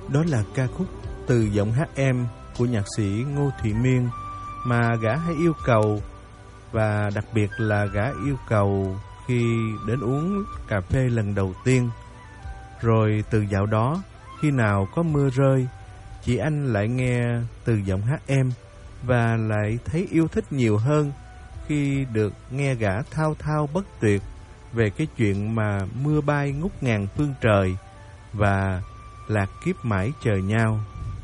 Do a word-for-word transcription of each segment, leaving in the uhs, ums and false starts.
Đó là ca khúc từ giọng hát em của nhạc sĩ Ngô Thụy Miên mà gã hay yêu cầu, và đặc biệt là gã yêu cầu khi đến uống cà phê lần đầu tiên. Rồi từ dạo đó, khi nào có mưa rơi, chị Anh lại nghe từ giọng hát em và lại thấy yêu thích nhiều hơn khi được nghe gã thao thao bất tuyệt về cái chuyện mà mưa bay ngút ngàn phương trời và lạc kiếp mãi chờ nhau.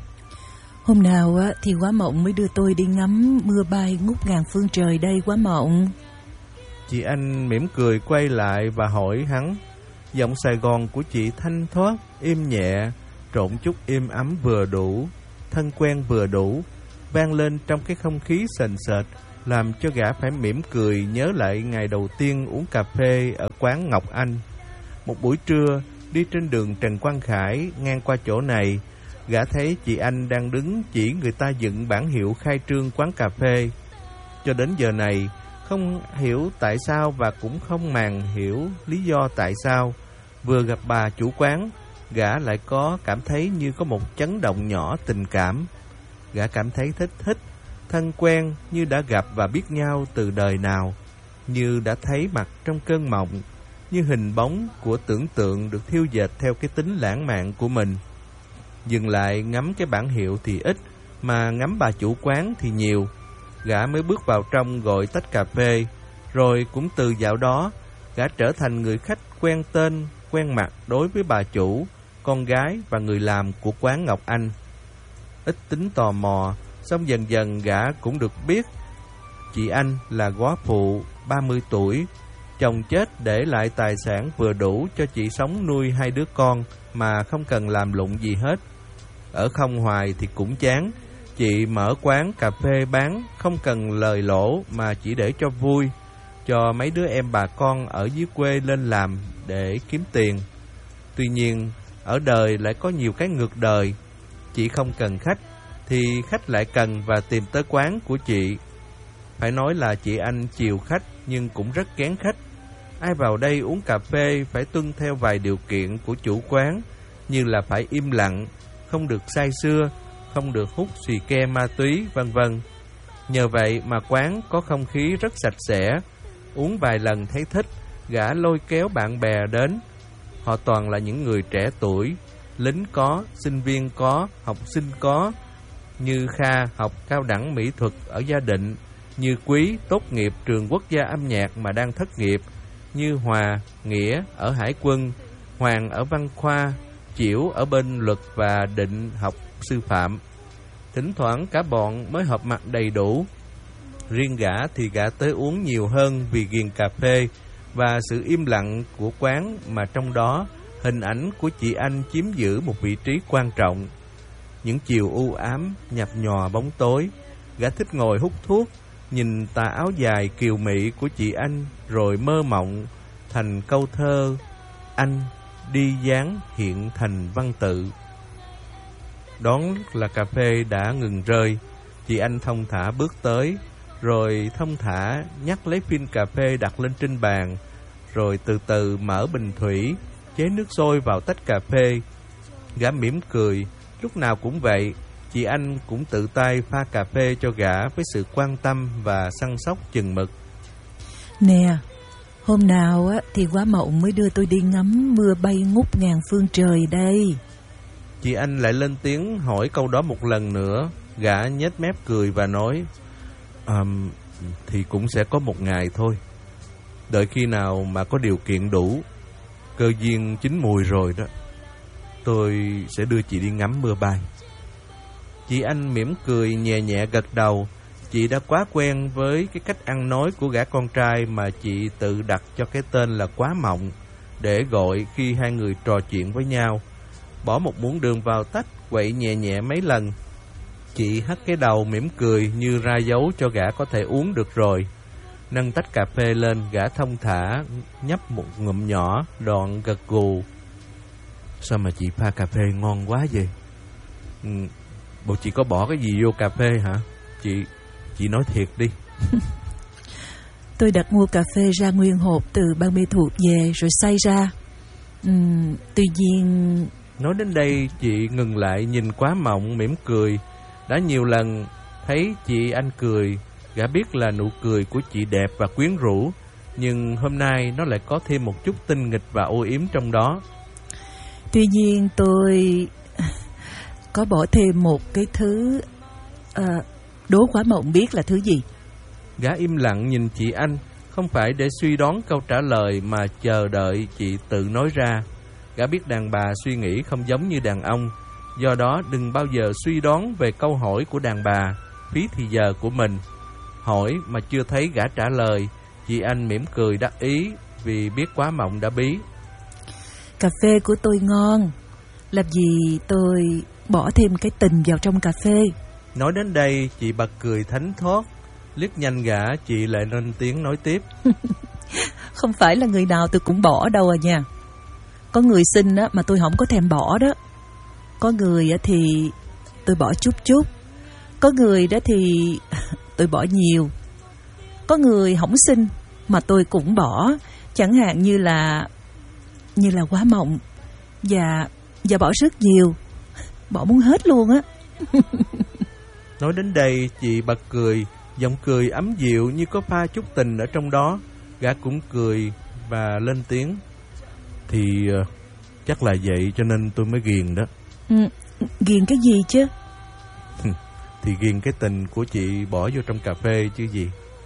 Hôm nào á, thì Quá Mộng mới đưa tôi đi ngắm mưa bay ngút ngàn phương trời đây Quá Mộng. Chị Anh mỉm cười quay lại và hỏi hắn. Giọng Sài Gòn của chị thanh thoát, êm nhẹ, trộn chút êm ấm vừa đủ, thân quen vừa đủ, vang lên trong cái không khí sền sệt, làm cho gã phải mỉm cười nhớ lại ngày đầu tiên uống cà phê ở quán Ngọc Anh. Một buổi trưa, đi trên đường Trần Quang Khải ngang qua chỗ này, gã thấy chị Anh đang đứng chỉ người ta dựng bảng hiệu khai trương quán cà phê. Cho đến giờ này, không hiểu tại sao và cũng không màng hiểu lý do tại sao, vừa gặp bà chủ quán, gã lại có cảm thấy như có một chấn động nhỏ tình cảm. Gã cảm thấy thích thích, thân quen như đã gặp và biết nhau từ đời nào, như đã thấy mặt trong cơn mộng, như hình bóng của tưởng tượng được thiêu dệt theo cái tính lãng mạn của mình. Dừng lại ngắm cái bảng hiệu thì ít, mà ngắm bà chủ quán thì nhiều. Gã mới bước vào trong gọi tách cà phê, rồi cũng từ dạo đó, gã trở thành người khách quen tên, quen mặt đối với bà chủ, con gái và người làm của quán Ngọc Anh. Ít tính tò mò, xong dần dần gã cũng được biết chị Anh là góa phụ ba mươi tuổi, chồng chết để lại tài sản vừa đủ cho chị sống nuôi hai đứa con mà không cần làm lụng gì hết. Ở không hoài thì cũng chán, chị mở quán cà phê bán không cần lời lỗ mà chỉ để cho vui, cho mấy đứa em bà con ở dưới quê lên làm để kiếm tiền. Tuy nhiên, ở đời lại có nhiều cái ngược đời. Chị không cần khách, thì khách lại cần và tìm tới quán của chị. Phải nói là chị Anh chiều khách nhưng cũng rất kén khách. Ai vào đây uống cà phê phải tuân theo vài điều kiện của chủ quán, như là phải im lặng, không được say sưa, không được hút xì ke ma túy, vân vân. Nhờ vậy mà quán có không khí rất sạch sẽ. Uống vài lần thấy thích, gã lôi kéo bạn bè đến. Họ toàn là những người trẻ tuổi, lính có, sinh viên có, học sinh có, như Kha học cao đẳng mỹ thuật ở Gia Định, như Quý tốt nghiệp trường quốc gia âm nhạc mà đang thất nghiệp, như Hòa, Nghĩa ở Hải quân, Hoàng ở văn khoa, Chiểu ở bên luật và Định học sư phạm. Thỉnh thoảng cả bọn mới họp mặt đầy đủ. Riêng gã thì gã tới uống nhiều hơn vì ghiền cà phê và sự im lặng của quán, mà trong đó hình ảnh của chị Anh chiếm giữ một vị trí quan trọng. Những chiều u ám nhập nhòa bóng tối, gã thích ngồi hút thuốc, nhìn tà áo dài kiều mị của chị Anh, rồi mơ mộng thành câu thơ anh đi dáng hiện thành văn tự. Đón là cà phê đã ngừng rơi, chị Anh thông thả bước tới, rồi thông thả nhắc lấy phin cà phê đặt lên trên bàn, rồi từ từ mở bình thủy, chế nước sôi vào tách cà phê. Gã mỉm cười, lúc nào cũng vậy, chị Anh cũng tự tay pha cà phê cho gã với sự quan tâm và săn sóc chừng mực. Nè, hôm nào á thì Quá Mộng mới đưa tôi đi ngắm mưa bay ngút ngàn phương trời đây. Chị Anh lại lên tiếng hỏi câu đó một lần nữa. Gã nhếch mép cười và nói, um, thì cũng sẽ có một ngày thôi. Đợi khi nào mà có điều kiện đủ, cơ duyên chín mùi rồi đó, tôi sẽ đưa chị đi ngắm mưa bay. Chị Anh mỉm cười nhẹ nhẹ gật đầu. Chị đã quá quen với cái cách ăn nói của gã con trai mà chị tự đặt cho cái tên là Quá Mộng, để gọi khi hai người trò chuyện với nhau. Bỏ một muỗng đường vào tách, quậy nhẹ nhẹ mấy lần. Chị hất cái đầu mỉm cười như ra dấu cho gã có thể uống được rồi. Nâng tách cà phê lên, gã thông thả nhấp một ngụm nhỏ, đoạn gật gù. Sao mà chị pha cà phê ngon quá vậy? Ừ, bộ chị có bỏ cái gì vô cà phê hả? Chị chị nói thiệt đi. Tôi đặt mua cà phê ra nguyên hộp từ Ban Mê Thuột về rồi xay ra. Uhm, tuy nhiên... Nói đến đây, chị ngừng lại nhìn Quá Mộng mỉm cười. Đã nhiều lần thấy chị anh cười, gã biết là nụ cười của chị đẹp và quyến rũ, nhưng hôm nay nó lại có thêm một chút tinh nghịch và ô yếm trong đó. Tuy nhiên tôi có bỏ thêm một cái thứ, à, đố Quá Mộng biết là thứ gì. Gã im lặng nhìn chị anh, không phải để suy đoán câu trả lời mà chờ đợi chị tự nói ra. Gã biết đàn bà suy nghĩ không giống như đàn ông, do đó đừng bao giờ suy đoán về câu hỏi của đàn bà, phí thì giờ của mình. Hỏi mà chưa thấy gã trả lời, chị anh mỉm cười đắc ý vì biết Quá Mộng đã bí. Cà phê của tôi ngon, làm gì tôi bỏ thêm cái tình vào trong cà phê. Nói đến đây, chị bật cười thánh thót, liếc nhanh gã, chị lại lên tiếng nói tiếp. Không phải là người nào tôi cũng bỏ đâu à nha. Có người xin á, mà tôi không có thèm bỏ đó. Có người á, thì tôi bỏ chút chút. Có người đó thì tôi bỏ nhiều. Có người không xin mà tôi cũng bỏ. Chẳng hạn như là Như là Quá Mộng. Và Và bỏ rất nhiều. Bỏ muốn hết luôn á. Nói đến đây, chị bật cười, giọng cười ấm dịu như có pha chút tình ở trong đó. Gã cũng cười và lên tiếng. Thì uh, chắc là vậy cho nên tôi mới ghiền đó. Ừ, ghiền cái gì chứ? Thì ghiền cái tình của chị bỏ vô trong cà phê chứ gì.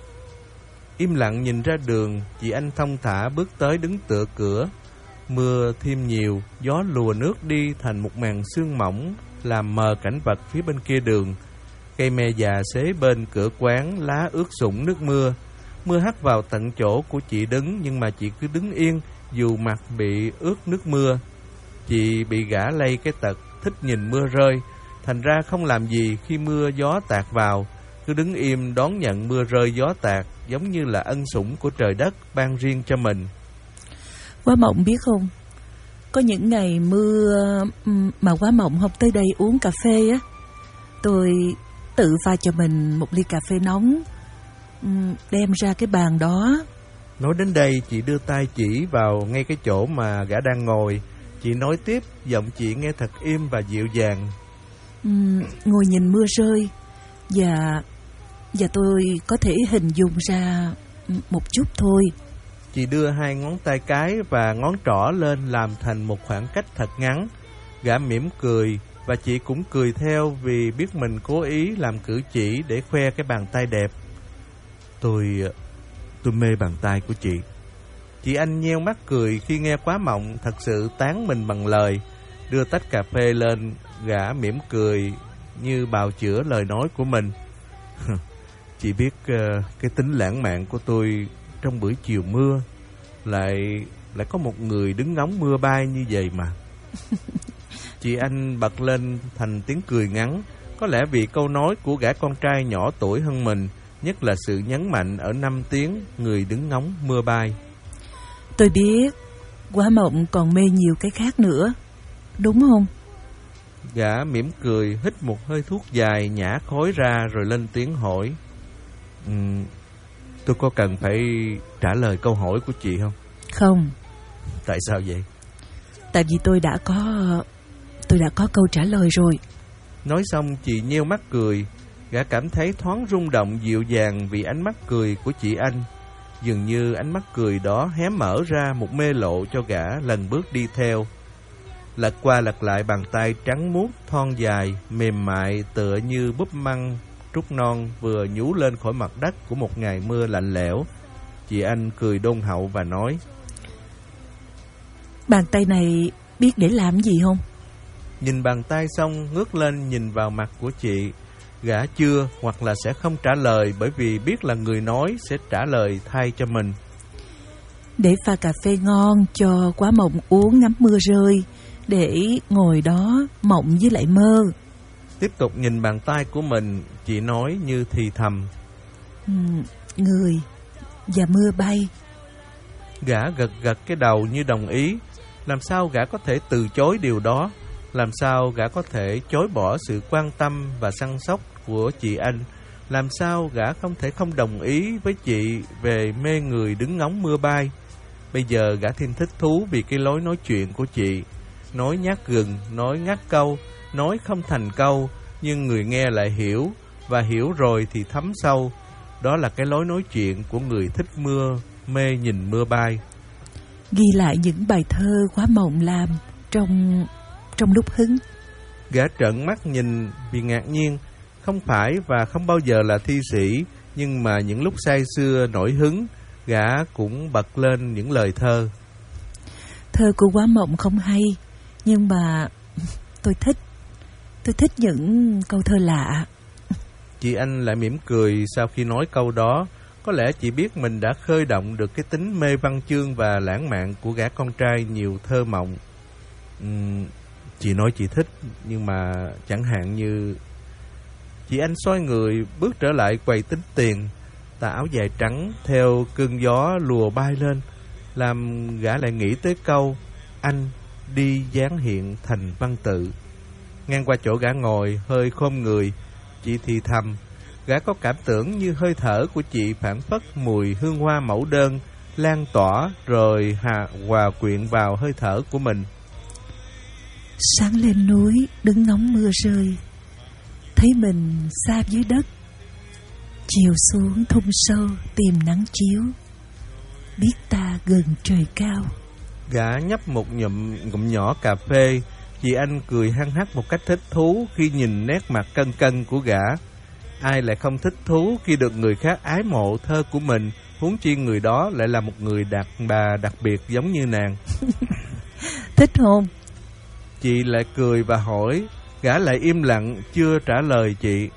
Im lặng nhìn ra đường, chị anh thong thả bước tới đứng tựa cửa. Mưa thêm nhiều, gió lùa nước đi thành một màn sương mỏng, làm mờ cảnh vật phía bên kia đường. Cây me già xế bên cửa quán, lá ướt sũng nước mưa. Mưa hắt vào tận chỗ của chị đứng, nhưng mà chị cứ đứng yên, dù mặt bị ướt nước mưa. Chị bị gã lây cái tật thích nhìn mưa rơi, thành ra không làm gì khi mưa gió tạt vào, cứ đứng im đón nhận mưa rơi gió tạt, giống như là ân sủng của trời đất ban riêng cho mình. Quá Mộng biết không, có những ngày mưa mà Quá Mộng không tới đây uống cà phê á, tôi tự pha cho mình một ly cà phê nóng, đem ra cái bàn đó. Nói đến đây, chị đưa tay chỉ vào ngay cái chỗ mà gã đang ngồi. Chị nói tiếp, giọng chị nghe thật im và dịu dàng. uhm, Ngồi nhìn mưa rơi, Và Và tôi có thể hình dung ra một chút thôi. Chị đưa hai ngón tay cái và ngón trỏ lên làm thành một khoảng cách thật ngắn. Gã mỉm cười và chị cũng cười theo, vì biết mình cố ý làm cử chỉ để khoe cái bàn tay đẹp. Tôi... tôi mê bàn tay của chị. Chị anh nheo mắt cười khi nghe Quá Mộng thật sự tán mình bằng lời. Đưa tách cà phê lên, gã mỉm cười như bào chữa lời nói của mình. Chị biết uh, cái tính lãng mạn của tôi trong buổi chiều mưa, lại lại có một người đứng ngóng mưa bay như vậy mà. Chị anh bật lên thành tiếng cười ngắn. Có lẽ vì câu nói của gã con trai nhỏ tuổi hơn mình, nhất là sự nhấn mạnh ở năm tiếng người đứng ngóng mưa bay. Tôi biết Quá Mộng còn mê nhiều cái khác nữa, đúng không? Gã mỉm cười, hít một hơi thuốc dài, nhả khói ra rồi lên tiếng hỏi. uhm, Tôi có cần phải trả lời câu hỏi của chị không? Không. Tại sao vậy? Tại vì tôi đã có Tôi đã có câu trả lời rồi. Nói xong chị nheo mắt cười. Gã cảm thấy thoáng rung động dịu dàng vì ánh mắt cười của chị anh. Dường như ánh mắt cười đó hé mở ra một mê lộ cho gã lần bước đi theo. Lật qua lật lại bàn tay trắng muốt, thon dài, mềm mại tựa như búp măng trúc non vừa nhú lên khỏi mặt đất của một ngày mưa lạnh lẽo. Chị anh cười đôn hậu và nói. Bàn tay này biết để làm gì không? Nhìn bàn tay xong ngước lên nhìn vào mặt của chị. Gã chưa hoặc là sẽ không trả lời, bởi vì biết là người nói sẽ trả lời thay cho mình. Để pha cà phê ngon cho Quá Mộng uống ngắm mưa rơi, để ngồi đó mộng với lại mơ. Tiếp tục nhìn bàn tay của mình, chị nói như thì thầm. Ừ, người và mưa bay. Gã gật gật cái đầu như đồng ý. Làm sao gã có thể từ chối điều đó? Làm sao gã có thể chối bỏ sự quan tâm và săn sóc của chị anh? Làm sao gã không thể không đồng ý với chị về mê người đứng ngóng mưa bay? Bây giờ gã thêm thích thú vì cái lối nói chuyện của chị. nói nhát gừng, nói ngắt câu, nói không thành câu, nhưng người nghe lại hiểu, và hiểu rồi thì thấm sâu. Đó là cái lối nói chuyện của người thích mưa, mê nhìn mưa bay. Ghi lại những bài thơ quá mộng làm trong trong lúc hứng. Gã trợn mắt nhìn vì ngạc nhiên. Không phải và không bao giờ là thi sĩ, nhưng mà những lúc say sưa nổi hứng, gã cũng bật lên những lời thơ. Thơ của Quá Mộng không hay, nhưng mà tôi thích. Tôi thích những câu thơ lạ. Chị Anh lại mỉm cười sau khi nói câu đó. Có lẽ chị biết mình đã khơi động được cái tính mê văn chương và lãng mạn của gã con trai nhiều thơ mộng. uhm, Chị nói chị thích, nhưng mà chẳng hạn như... Chị Anh xoay người bước trở lại quầy tính tiền. Tà áo dài trắng theo cơn gió lùa bay lên, làm gã lại nghĩ tới câu anh đi dáng hiện thành văn tự. Ngang qua chỗ gã ngồi hơi khom người, chị thì thầm. Gã có cảm tưởng như hơi thở của chị phảng phất mùi hương hoa mẫu đơn lan tỏa rồi hà hòa quyện vào hơi thở của mình. Sáng lên núi đứng ngóng mưa rơi, thấy mình xa dưới đất. Chiều xuống thung sâu tìm nắng chiếu, biết ta gần trời cao. Gã nhấp một ngụm ngụm nhỏ cà phê. Chị Anh cười hăng hắc một cách thích thú khi nhìn nét mặt cân cân của gã. Ai lại không thích thú khi được người khác ái mộ thơ của mình, huống chi người đó lại là một người đàn bà đặc biệt giống như nàng. Thích không? Chị lại cười và hỏi. Gã lại im lặng chưa trả lời chị.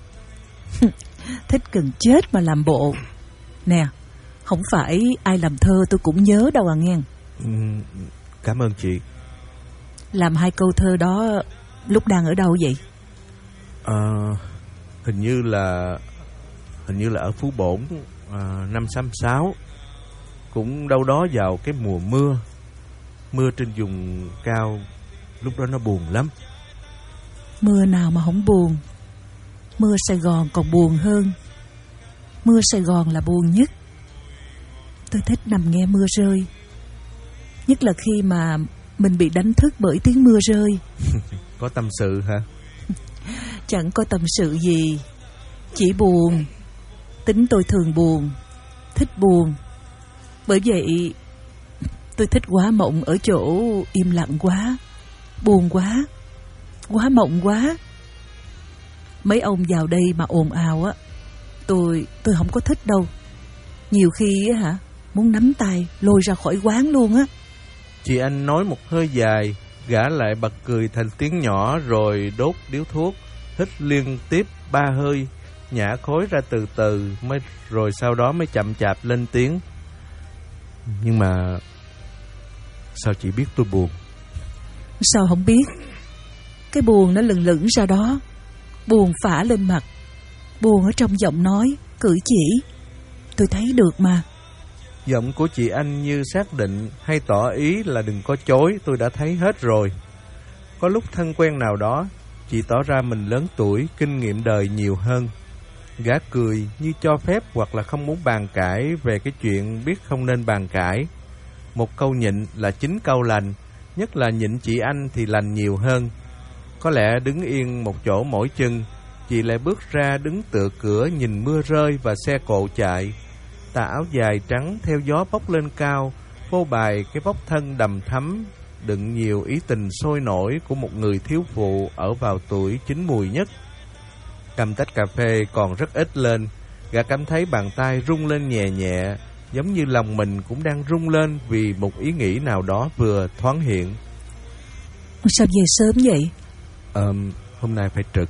Thích gần chết mà làm bộ. Nè, không phải ai làm thơ tôi cũng nhớ đâu à nghe. Ừ, cảm ơn chị. Làm hai câu thơ đó lúc đang ở đâu vậy? À, hình như là hình như là ở Phú Bổn, à, năm sáu sáu. Cũng đâu đó vào cái mùa mưa. Mưa trên vùng cao, lúc đó nó buồn lắm. Mưa nào mà không buồn. Mưa Sài Gòn còn buồn hơn. Mưa Sài Gòn là buồn nhất. Tôi thích nằm nghe mưa rơi, nhất là khi mà mình bị đánh thức bởi tiếng mưa rơi. Có tâm sự hả? Chẳng có tâm sự gì, chỉ buồn. Tính tôi thường buồn, thích buồn. Bởi vậy tôi thích Quá Mộng ở chỗ im lặng quá, buồn quá, quá mộng quá. Mấy ông vào đây mà ồn ào á, Tôi tôi không có thích đâu. Nhiều khi á hả, muốn nắm tay lôi ra khỏi quán luôn á. Chị Anh nói một hơi dài, gã lại bật cười thành tiếng nhỏ rồi đốt điếu thuốc, hít liên tiếp ba hơi, nhả khói ra từ từ, mới rồi sau đó mới chậm chạp lên tiếng. Nhưng mà sao chị biết tôi buồn? Sao không biết? Cái buồn nó lừng lững ra đó, buồn phả lên mặt, buồn ở trong giọng nói, cử chỉ. Tôi thấy được mà. Giọng của chị Anh như xác định hay tỏ ý là đừng có chối, tôi đã thấy hết rồi. Có lúc thân quen nào đó, chị tỏ ra mình lớn tuổi, kinh nghiệm đời nhiều hơn. Gã cười như cho phép hoặc là không muốn bàn cãi về cái chuyện biết không nên bàn cãi. Một câu nhịn là chín câu lành, nhất là nhịn chị Anh thì lành nhiều hơn. Có lẽ đứng yên một chỗ mỗi chân, chị lại bước ra đứng tựa cửa nhìn mưa rơi và xe cộ chạy. Tà áo dài trắng theo gió bốc lên cao, phô bày cái vóc thân đầm thắm, đựng nhiều ý tình sôi nổi của một người thiếu phụ ở vào tuổi chín mùi nhất. Cầm tách cà phê còn rất ít lên, gã cảm thấy bàn tay rung lên nhẹ nhẹ, giống như lòng mình cũng đang rung lên vì một ý nghĩ nào đó vừa thoáng hiện. Sao về sớm vậy? Ờ, hôm nay phải trực.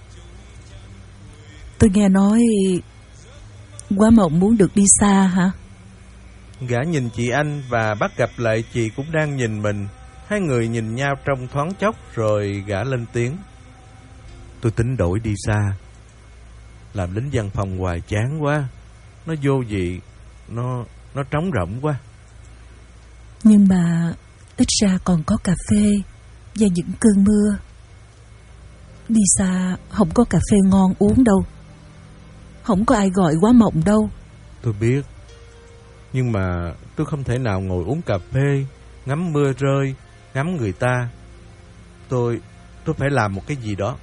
Tôi nghe nói Quá Mộng muốn được đi xa hả? Gã nhìn chị Anh và bắt gặp lại chị cũng đang nhìn mình. Hai người nhìn nhau trong thoáng chốc rồi gã lên tiếng. Tôi tính đổi đi xa. Làm lính văn phòng hoài chán quá. Nó vô vị, Nó nó trống rỗng quá. Nhưng mà ít ra còn có cà phê và những cơn mưa. Đi xa không có cà phê ngon uống đâu, không có ai gọi Quá Mộng đâu. Tôi biết. Nhưng mà tôi không thể nào ngồi uống cà phê, ngắm mưa rơi, ngắm người ta. Tôi, tôi phải làm một cái gì đó.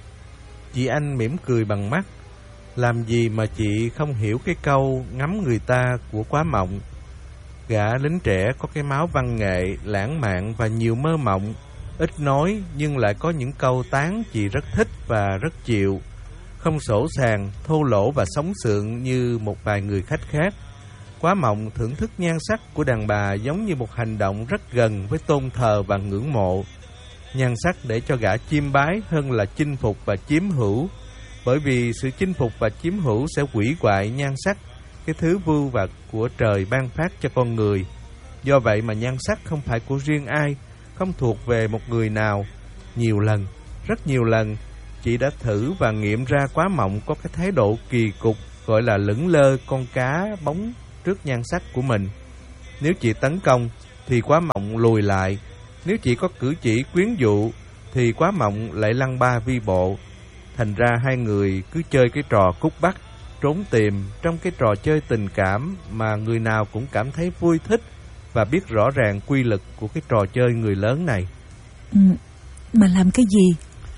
Chị Anh mỉm cười bằng mắt. Làm gì mà chị không hiểu cái câu ngắm người ta của Quá Mộng. Gã lính trẻ có cái máu văn nghệ, lãng mạn và nhiều mơ mộng. Ít nói nhưng lại có những câu tán chị rất thích và rất chịu. Không sổ sàng, thô lỗ và sống sượng như một vài người khách khác. Quá Mộng thưởng thức nhan sắc của đàn bà giống như một hành động rất gần với tôn thờ và ngưỡng mộ. Nhan sắc để cho gã chiêm bái hơn là chinh phục và chiếm hữu. Bởi vì sự chinh phục và chiếm hữu sẽ hủy hoại nhan sắc, cái thứ vưu vật của trời ban phát cho con người. Do vậy mà nhan sắc không phải của riêng ai, không thuộc về một người nào. Nhiều lần, rất nhiều lần, chị đã thử và nghiệm ra Quá Mộng có cái thái độ kỳ cục gọi là lững lơ con cá bóng trước nhan sắc của mình. Nếu chị tấn công thì Quá Mộng lùi lại. Nếu chị có cử chỉ quyến dụ thì Quá Mộng lại lăn ba vi bộ. Thành ra hai người cứ chơi cái trò cút bắt, trốn tìm trong cái trò chơi tình cảm mà người nào cũng cảm thấy vui thích và biết rõ ràng quy lực của cái trò chơi người lớn này. Ừ, mà làm cái gì?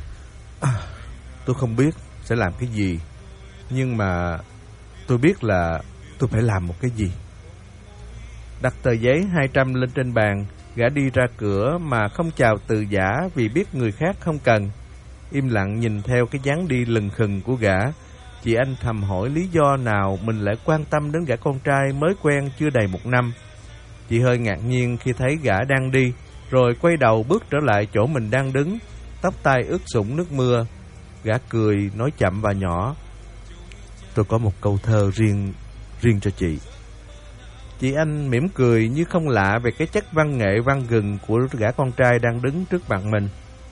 À, tôi không biết sẽ làm cái gì, nhưng mà tôi biết là tôi phải làm một cái gì. Đặt tờ giấy hai trăm lên trên bàn, gã đi ra cửa mà không chào từ giả vì biết người khác không cần. Im lặng nhìn theo cái dáng đi lừng khừng của gã. Chị Anh thầm hỏi lý do nào mình lại quan tâm đến gã con trai mới quen chưa đầy một năm. Chị hơi ngạc nhiên khi thấy gã đang đi, rồi quay đầu bước trở lại chỗ mình đang đứng, tóc tai ướt sũng nước mưa. Gã cười nói chậm và nhỏ: "Tôi có một câu thơ riêng riêng cho chị." Chị Anh mỉm cười như không lạ về cái chất văn nghệ văn gừng của gã con trai đang đứng trước mặt mình.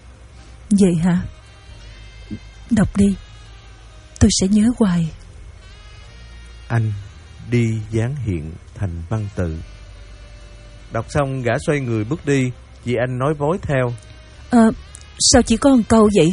Vậy hả? Đọc đi, tôi sẽ nhớ hoài. Anh đi dáng hiện thành văn tự. Đọc xong gã xoay người bước đi. Chị Anh nói vối theo: Ờ, sao chỉ có một câu vậy?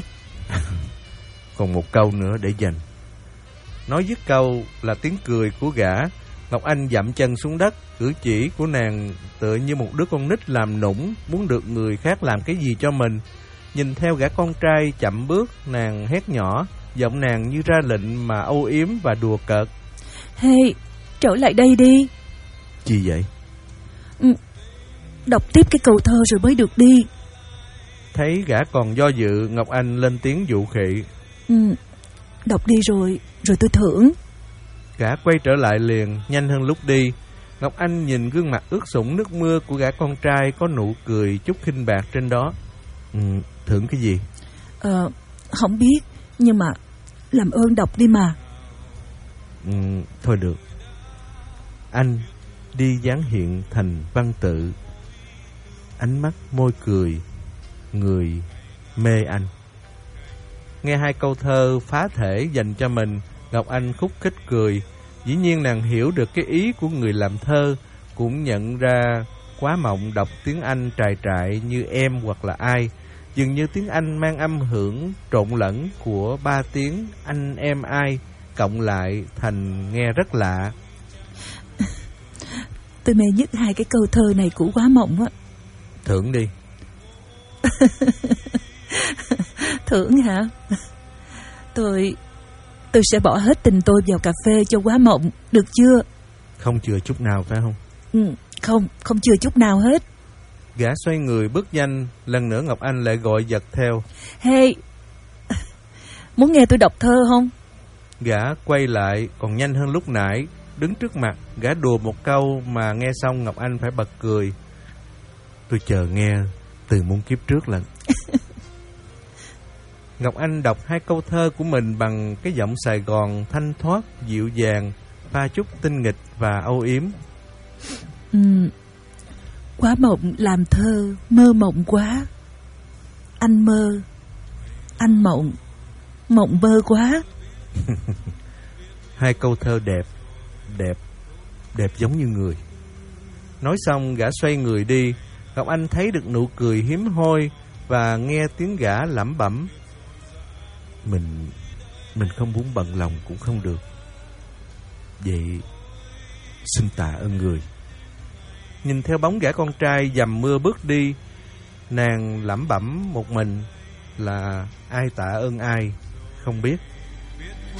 Còn một câu nữa để dành. Nói dứt câu là tiếng cười của gã. Ngọc Anh dậm chân xuống đất. Cử chỉ của nàng tựa như một đứa con nít làm nũng, muốn được người khác làm cái gì cho mình. Nhìn theo gã con trai chậm bước, nàng hét nhỏ, giọng nàng như ra lệnh mà âu yếm và đùa cợt: Hey, trở lại đây đi. Gì vậy? Ừ, đọc tiếp cái câu thơ rồi mới được đi. Thấy gã còn do dự, Ngọc Anh lên tiếng dụ khị: Ừ, đọc đi rồi, rồi tôi thưởng. Gã quay trở lại liền, nhanh hơn lúc đi. Ngọc Anh nhìn gương mặt ướt sũng nước mưa của gã con trai, có nụ cười chút khinh bạc trên đó. Ừ, thưởng cái gì? Ờ, không biết, nhưng mà làm ơn đọc đi mà. Ừ, thôi được. Anh đi dáng hiện thành văn tự. Ánh mắt môi cười, người mê anh. Nghe hai câu thơ phá thể dành cho mình, Ngọc Anh khúc khích cười. Dĩ nhiên nàng hiểu được cái ý của người làm thơ, cũng nhận ra Quá Mộng đọc tiếng Anh trài trại như em hoặc là ai, dường như tiếng Anh mang âm hưởng trộn lẫn của ba tiếng anh em ai cộng lại thành nghe rất lạ. Tôi mê nhất hai cái câu thơ này của Quá Mộng á. Thưởng đi. Thưởng hả? Tôi Tôi sẽ bỏ hết tình tôi vào cà phê cho Quá Mộng, được chưa? Không chừa chút nào phải không? Ừ, không, không chừa chút nào hết. Gã xoay người bước nhanh. Lần nữa Ngọc Anh lại gọi giật theo: Hey, muốn nghe tôi đọc thơ không? Gã quay lại còn nhanh hơn lúc nãy. Đứng trước mặt, gã đùa một câu mà nghe xong Ngọc Anh phải bật cười: Tôi chờ nghe từ muôn kiếp trước lần. Ngọc Anh đọc hai câu thơ của mình bằng cái giọng Sài Gòn thanh thoát, dịu dàng, pha chút tinh nghịch và âu yếm. Ừ, Quá Mộng làm thơ mơ mộng quá. Anh mơ, anh mộng, mộng mơ quá. Hai câu thơ đẹp, đẹp, đẹp giống như người. Nói xong gã xoay người đi. Ngọc Anh thấy được nụ cười hiếm hoi và nghe tiếng gã lẩm bẩm: Mình, mình không muốn bận lòng cũng không được. Vậy xin tạ ơn người. Nhìn theo bóng gã con trai dầm mưa bước đi, Nàng lẩm bẩm một mình là ai tạ ơn ai, không biết.